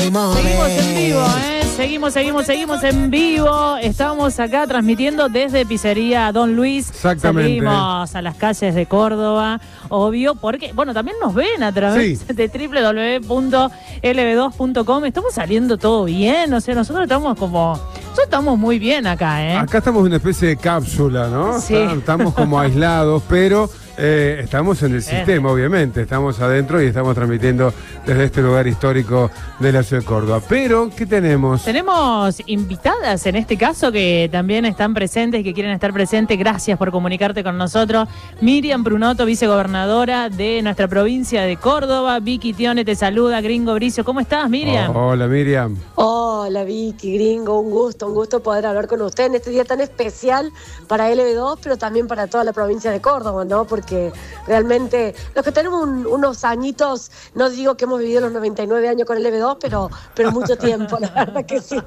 Seguimos en vivo, seguimos en vivo. Estamos acá transmitiendo desde Pizzería Don Luis. Exactamente. Salimos a las calles de Córdoba, obvio, porque, bueno, también nos ven a través de www.lb2.com. Estamos saliendo todo bien, o sea, nosotros estamos muy bien acá, ¿eh? Acá estamos en una especie de cápsula, ¿no? Sí. Estamos como aislados, pero estamos en el sistema, obviamente. Estamos adentro y estamos transmitiendo desde este lugar histórico de la ciudad de Córdoba. Pero, ¿qué tenemos? Tenemos invitadas en este caso que también están presentes y que quieren estar presentes. Gracias por comunicarte con nosotros. Miriam Brunotto, vicegobernadora de nuestra provincia de Córdoba. Vicky Tione te saluda. Gringo Bricio, ¿cómo estás, Miriam? Hola, Miriam. Hola, Vicky, Gringo, un gusto poder hablar con usted en este día tan especial para LB2, pero también para toda la provincia de Córdoba, ¿no? Porque realmente los que tenemos unos añitos, no digo que hemos vivido los 99 años con LB2, pero mucho tiempo, la verdad que sí.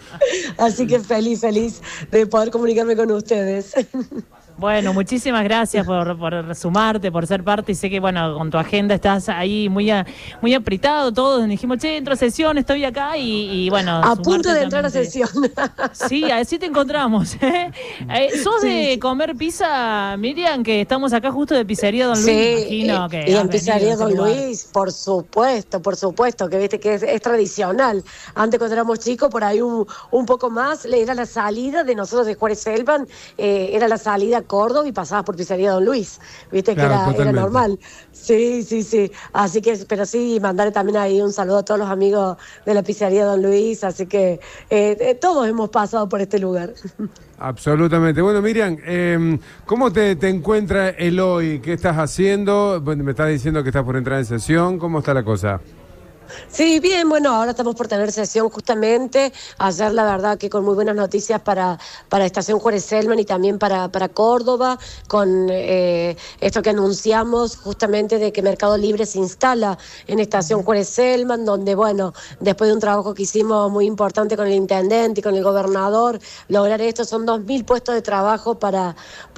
Así que feliz de poder comunicarme con ustedes. Bueno, muchísimas gracias por sumarte, por ser parte, y sé que, bueno, con tu agenda estás ahí muy apretado, todos dijimos, entro a sesión, estoy acá y bueno. A punto de entrar a sesión. Sí, así te encontramos, ¿eh? ¿Sos de comer pizza, Miriam, que estamos acá justo de Pizzería Don Luis? Sí, Imagino que y en Pizzería Don Luis, por supuesto, que viste que es tradicional. Antes cuando éramos chicos, por ahí un poco más, era la salida de nosotros de Juárez Selvan, era la salida a Córdoba y pasabas por Pizzería Don Luis, viste, claro, que era normal. Sí. Así que, pero sí, mandarle también ahí un saludo a todos los amigos de la Pizzería Don Luis, así que todos hemos pasado por este lugar. Absolutamente. Bueno, Miriam, ¿cómo te encuentra el hoy? ¿Qué estás haciendo? Me estás diciendo que estás por entrar en sesión. ¿Cómo está la cosa? Sí, bien, bueno, ahora estamos por tener sesión justamente. Ayer la verdad que con muy buenas noticias para Estación Juárez Selman y también para Córdoba, con esto que anunciamos justamente de que Mercado Libre se instala en Estación Juárez Selman, donde, bueno, después de un trabajo que hicimos muy importante con el intendente y con el gobernador, lograr esto, son 2.000 puestos de trabajo para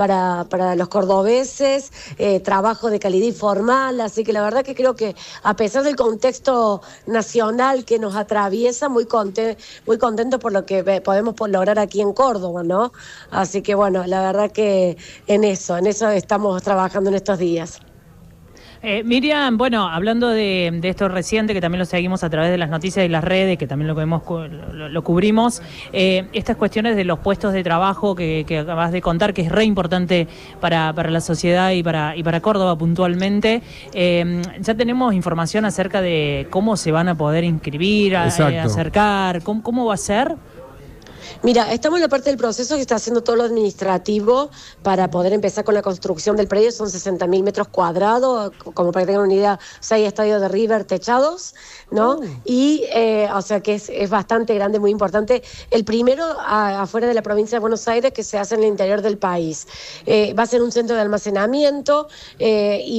los cordobeses, trabajo de calidad informal, así que la verdad que creo que a pesar del contexto nacional que nos atraviesa, muy contento por lo que podemos lograr aquí en Córdoba, ¿no? Así que bueno, la verdad que en eso estamos trabajando en estos días. Miriam, bueno, hablando de esto reciente, que también lo seguimos a través de las noticias y las redes, que también lo cubrimos, estas cuestiones de los puestos de trabajo que acabas de contar, que es re importante para la sociedad y para Córdoba puntualmente, ya tenemos información acerca de cómo se van a poder inscribir, acercar, ¿cómo va a ser? Mira, estamos en la parte del proceso que está haciendo todo lo administrativo para poder empezar con la construcción del predio. Son 60.000 metros cuadrados, como para que tengan una idea, 6 estadios de River techados, ¿no? Y, o sea que es bastante grande, muy importante. El primero afuera de la provincia de Buenos Aires, que se hace en el interior del país. Va a ser un centro de almacenamiento tiene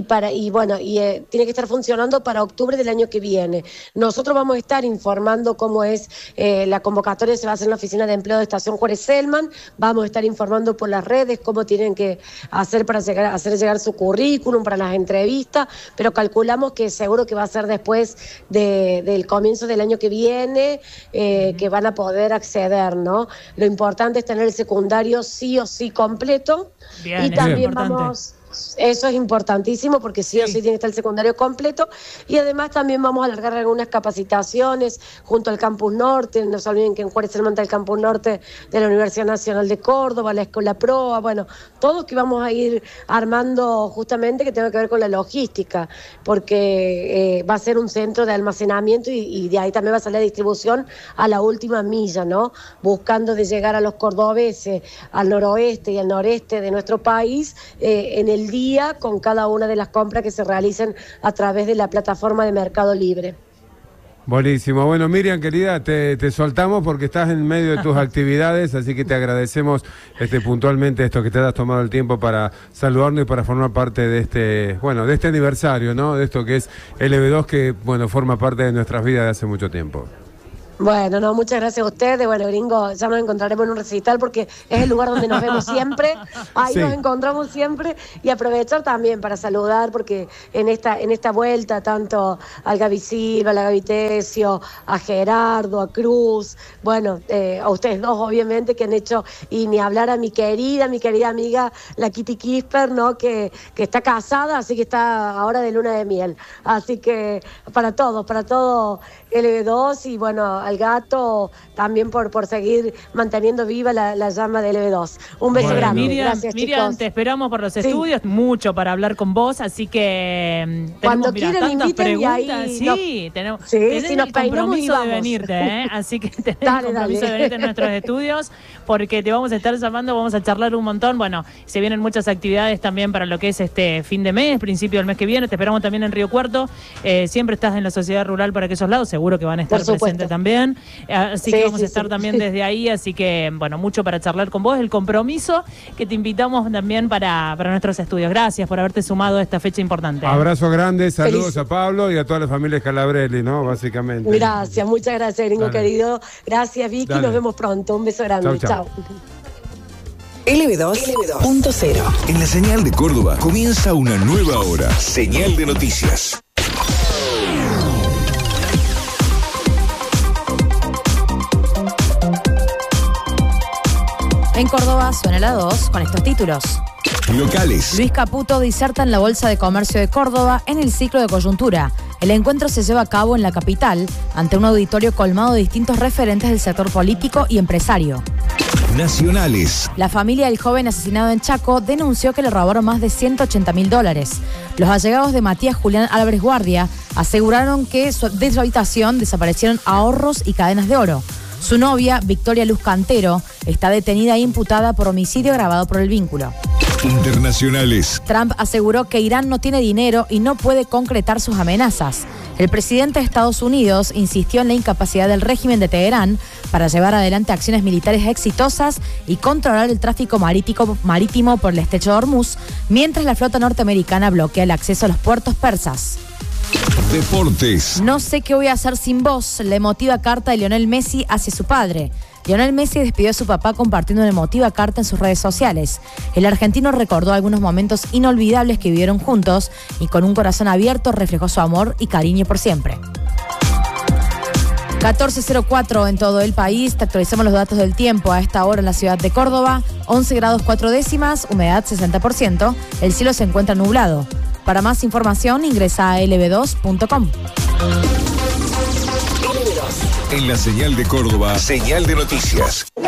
que estar funcionando para octubre del año que viene. Nosotros vamos a estar informando cómo es la convocatoria, se va a hacer en la oficina de empleo de Estación Juárez Selman. Vamos a estar informando por las redes cómo tienen que hacer para hacer llegar su currículum para las entrevistas, pero calculamos que seguro que va a ser después del comienzo del año que viene, que van a poder acceder, ¿no? Lo importante es tener el secundario sí o sí completo. Bien, y también vamos... Eso es importantísimo porque sí o sí tiene que estar el secundario completo, y además también vamos a alargar algunas capacitaciones junto al Campus Norte. No se olviden que en Juárez Selman está el Campus Norte de la Universidad Nacional de Córdoba, la Escuela Proa, bueno, todos que vamos a ir armando justamente que tenga que ver con la logística, porque va a ser un centro de almacenamiento y de ahí también va a salir la distribución a la última milla, ¿no? Buscando de llegar a los cordobeses, al noroeste y al noreste de nuestro país en el día, con cada una de las compras que se realicen a través de la plataforma de Mercado Libre. Buenísimo. Bueno, Miriam, querida, te soltamos porque estás en medio de tus actividades, así que te agradecemos puntualmente esto, que te hayas tomado el tiempo para saludarnos y para formar parte de este aniversario, ¿no? De esto que es LB2, que, bueno, forma parte de nuestras vidas de hace mucho tiempo. Bueno, no, muchas gracias a ustedes. Bueno, gringo, ya nos encontraremos en un recital porque es el lugar donde nos vemos siempre. Ahí nos encontramos siempre. Y aprovechar también para saludar porque en esta vuelta tanto al Gaby Silva, a la Gaby Tesio, a Gerardo, a Cruz, bueno, a ustedes dos obviamente que han hecho, y ni hablar a mi querida amiga, la Kitty Kisper, ¿no? Que está casada, así que está ahora de luna de miel. Así que para todo LB2 y bueno, al gato también por seguir manteniendo viva la llama de LB2. Un beso grande. Miriam, Gracias, chicos. te esperamos por los estudios, mucho para hablar con vos, así que cuando quieran inviten y ahí tenemos si el nos compromiso de venirte, así que tenés el compromiso de venirte en nuestros estudios, porque te vamos a estar llamando, vamos a charlar un montón. Bueno, se vienen muchas actividades también para lo que es este fin de mes, principio del mes que viene. Te esperamos también en Río Cuarto. Siempre estás en la Sociedad Rural para aquellos lados, seguro que van a estar presentes también. Así que vamos a estar también desde ahí, así que bueno, mucho para charlar con vos, el compromiso que te invitamos también para nuestros estudios. Gracias por haberte sumado a esta fecha importante. Abrazo grande, saludos a Pablo y a toda la familia Calabrelli, ¿no? Básicamente. Gracias, muchas gracias, gringo querido. Gracias, Vicky, nos vemos pronto. Un beso grande. Chao. LB2.0. En la señal de Córdoba comienza una nueva hora. Señal de noticias. En Córdoba suena la 2 con estos títulos. Locales. Luis Caputo diserta en la Bolsa de Comercio de Córdoba en el ciclo de coyuntura. El encuentro se lleva a cabo en la capital, ante un auditorio colmado de distintos referentes del sector político y empresario. Nacionales. La familia del joven asesinado en Chaco denunció que le robaron más de $180.000. Los allegados de Matías Julián Álvarez Guardia aseguraron que de su habitación desaparecieron ahorros y cadenas de oro. Su novia, Victoria Luz Cantero, está detenida e imputada por homicidio agravado por el vínculo. Internacionales. Trump aseguró que Irán no tiene dinero y no puede concretar sus amenazas. El presidente de Estados Unidos insistió en la incapacidad del régimen de Teherán para llevar adelante acciones militares exitosas y controlar el tráfico marítimo por el estrecho de Hormuz, mientras la flota norteamericana bloquea el acceso a los puertos persas. Deportes. No sé qué voy a hacer sin vos, la emotiva carta de Lionel Messi hacia su padre. Lionel Messi despidió a su papá compartiendo una emotiva carta en sus redes sociales. El argentino recordó algunos momentos inolvidables que vivieron juntos y con un corazón abierto reflejó su amor y cariño por siempre. 14:04 en todo el país. Te actualizamos los datos del tiempo a esta hora en la ciudad de Córdoba. 11 grados 4 décimas, humedad 60%. El cielo se encuentra nublado. Para más información ingresa a lb2.com. En la señal de Córdoba, señal de noticias.